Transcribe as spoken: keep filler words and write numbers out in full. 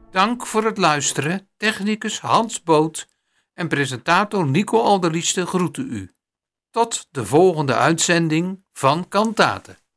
Dank voor het luisteren. Technicus Hans Boot en presentator Nico Alderlieste groeten u. Tot de volgende uitzending van Kantate.